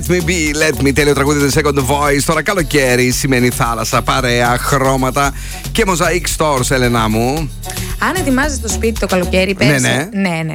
Let me be, let me. Τέλειο τραγούδι The Second Voice. Τώρα καλοκαίρι σημαίνει θάλασσα, παρέα, χρώματα και Mosaic Stores, Έλενα μου. Αν ετοιμάζεσαι το σπίτι το καλοκαίρι, πέρασε.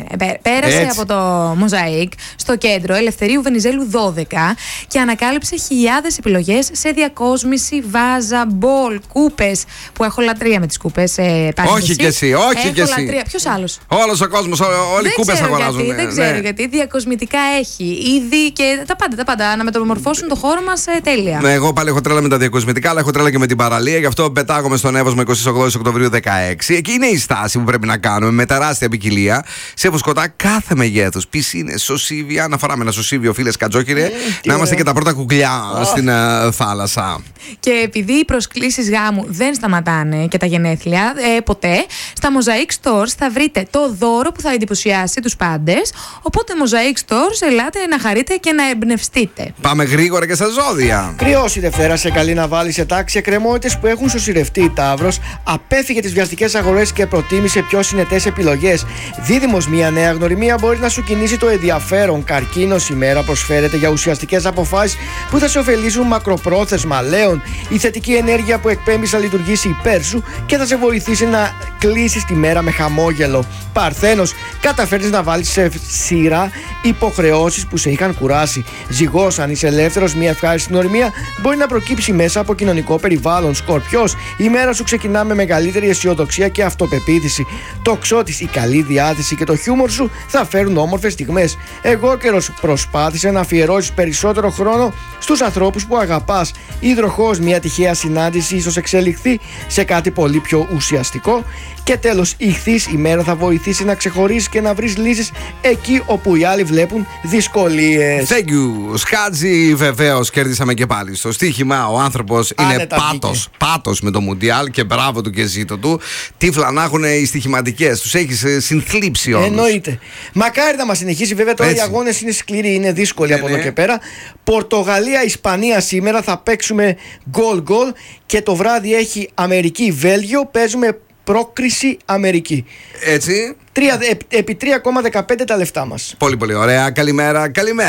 Πέρασε από το Mosaic στο κέντρο Ελευθερίου Βενιζέλου 12 και ανακάλυψε χιλιάδες επιλογές σε διακόσμηση, βάζα, μπολ, κούπες. Που έχω λατρεία με τις κούπες. Όχι κι εσύ, όχι κι εσύ. Ποιος άλλος? Όλος ο κόσμος, όλοι οι κούπες αγοράζουν. Δεν ξέρω γιατί. Διακοσμητικά έχει. Ήδη και τα πάντα. Να μεταμορφώσουν το χώρο μας τέλεια. Εγώ πάλι έχω τρέλα με τα διακοσμητικά, αλλά έχω τρέλα και με την παραλία. Γι' αυτό πετάγομαι στον Εύωσμο 28 Οκτωβρίου 16. Εκεί είναι η στάση που πρέπει να κάνουμε με τεράστια ποικιλία σε φουσκωτά κάθε μεγέθους. Πισίνες, σωσίβια. Να φοράμε ένα σωσίβιο, φίλε Κατζόκυρε. Να είμαστε και τα πρώτα κουκλιά στην θάλασσα. Και επειδή οι προσκλήσεις γάμου δεν σταματάνε και τα γενέθλια ποτέ, στα Mosaic Stores θα βρείτε το δώρο που θα εντυπωσιάσει τους πάντες. Οπότε Mosaic Stores, ελάτε να χαρείτε και να εμπνευστείτε. Πάμε γρήγορα και στα ζώδια. Κρυός η Δευτέρα, σε καλή να βάλει σε τάξη εκκρεμότητες που έχουν σωσιρευτεί. Ταύρος, απέφυγε τις βιαστικές αγορές και προτίμησε πιο συνετές επιλογές. Δίδυμος, μια νέα γνωριμία μπορεί να σου κινήσει το ενδιαφέρον. Καρκίνος, η μέρα προσφέρεται για ουσιαστικές αποφάσεις που θα σε ωφελήσουν μακροπρόθεσμα. Λέων, η θετική ενέργεια που εκπέμπει θα λειτουργήσει υπέρ σου και θα σε βοηθήσει να κλείσεις τη μέρα με χαμόγελο. Παρθένος, καταφέρνεις να βάλεις σε σειρά υποχρεώσεις που σε είχαν κουράσει. Ζυγός, αν είσαι ελεύθερος, μια ευχάριστη γνωριμία μπορεί να προκύψει μέσα από κοινωνικό περιβάλλον. Σκορπιός, η μέρα σου ξεκινά με μεγαλύτερη αισιοδοξία και αυτοπεποίθηση. Τοξότης, η καλή διάθεση και το χιούμορ σου θα φέρουν όμορφες στιγμές. Εγώκερος, προσπάθησε να αφιερώσεις περισσότερο χρόνο στους ανθρώπους που αγαπάς. Υδροχόος, μια τυχαία συνάντηση ίσως εξελιχθεί σε κάτι πολύ πιο ουσιαστικό. Και τέλος, Ιχθύς, η μέρα θα βοηθήσει να ξεχωρίσεις και να βρεις λύσεις εκεί όπου οι άλλοι βλέπουν δυσκολίες. Thank you. Σκάτζι, βεβαίως κέρδισαμε και πάλι στο στοίχημα. Ο άνθρωπος είναι πάτος με το Μουντιάλ και μπράβο του και ζήτω του. Τύφλα να έχουν οι στοιχηματικές. Τους έχεις συνθλίψει όλους. Εννοείται. Μακάρι να μας συνεχίσει, βέβαια τώρα οι αγώνες είναι σκληροί, είναι δύσκολοι από εδώ και πέρα. Πορτογαλία-Ισπανία σήμερα θα παίξουμε γκολ και το βράδυ έχει Αμερική-Βέλγιο. Παίζουμε πρόκριση Αμερική. Έτσι. Επί 3,15 τα λεφτά μας. Πολύ πολύ ωραία. Καλημέρα.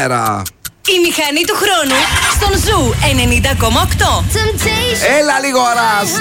Η μηχανή του χρόνου στον Ζου 90,8. Έλα λίγο ώρα.